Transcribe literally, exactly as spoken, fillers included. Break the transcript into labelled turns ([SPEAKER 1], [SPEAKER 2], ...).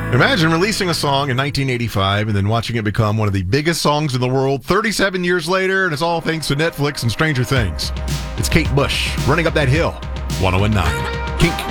[SPEAKER 1] Imagine releasing a song in nineteen eighty-five and then watching it become one of the biggest songs in the world thirty-seven years later, and it's all thanks to Netflix and Stranger Things. It's Kate Bush, Running Up That Hill, one oh one point nine. Kink.